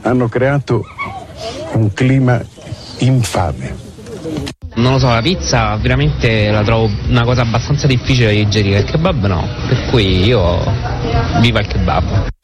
hanno creato un clima infame. Non lo so, la pizza veramente la trovo una cosa abbastanza difficile da digerire, il kebab no, per cui io viva il kebab.